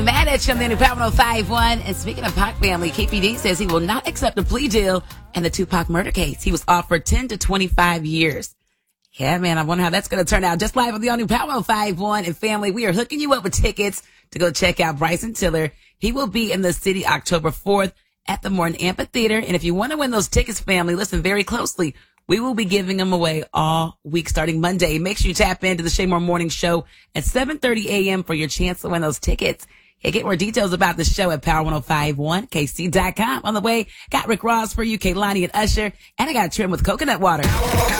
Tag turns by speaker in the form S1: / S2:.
S1: ain't mad at you. I'm the new Power 1051. And speaking of Pac family, KPD says he will not accept a plea deal in the Tupac murder case. He was offered 10 to 25 years. Yeah, man, I wonder how that's going to turn out. Just live on the all-new Power 1051 and family, we are hooking you up with tickets to go check out Bryson Tiller. He will be in the city October 4th at the Morton Amphitheater. And if you want to win those tickets, family, listen very closely. We will be giving them away all week starting Monday. Make sure you tap into the Shay Moore Morning Show at 7:30 a.m. for your chance to win those tickets. Hey, get more details about the show at power1051kc.com. On the way, got Rick Ross for you, Kaylani and Usher, and I got Trim with coconut water.